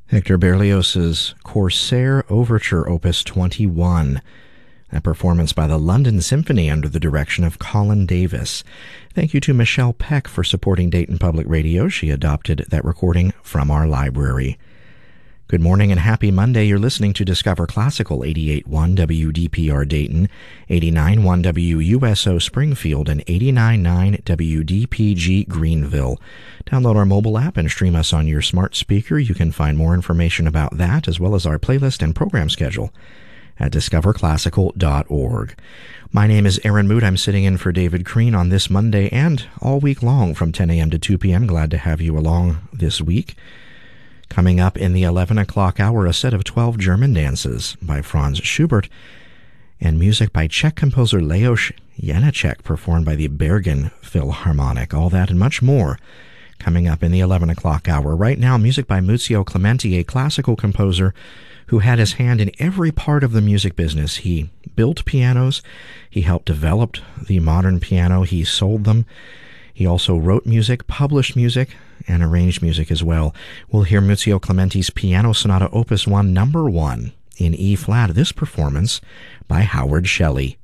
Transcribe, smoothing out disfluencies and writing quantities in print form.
Hector Berlioz's Corsair Overture Opus 21, a performance by the London Symphony under the direction of Colin Davis. Thank you to Michelle Peck for supporting Dayton Public Radio. She adopted that recording from our library. Good morning and happy Monday. You're listening to Discover Classical, 88.1 WDPR Dayton, 89.1 WUSO Springfield, and 89.9 WDPG Greenville. Download our mobile app and stream us on your smart speaker. You can find more information about that, as well as our playlist and program schedule, at discoverclassical.org. My name is Aaron Moot. I'm sitting in for David Crean on this Monday and all week long from 10 a.m. to 2 p.m. Glad to have you along this week. Coming up in the 11 o'clock hour, a set of 12 German dances by Franz Schubert and music by Czech composer Leos Janáček, performed by the Bergen Philharmonic. All that and much more coming up in the 11 o'clock hour. Right now, music by Muzio Clementi, a classical composer who had his hand in every part of the music business. He built pianos, he helped develop the modern piano, he sold them. He also wrote music, published music, and arranged music as well. We'll hear Muzio Clementi's Piano Sonata Opus 1, Number 1 in E-flat. This performance by Howard Shelley.